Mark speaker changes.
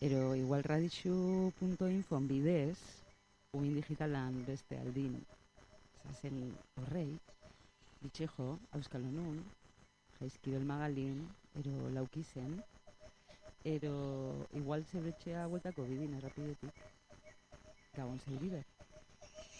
Speaker 1: Ero igual radixu.info bidez, uin digitalan beste aldin, zazen horrei, bitxejo, Euskalonun, jaizkibel magalin, ero laukizen, ero igual zebretxea bueltako bidin errapidetik, gabon zeuribe.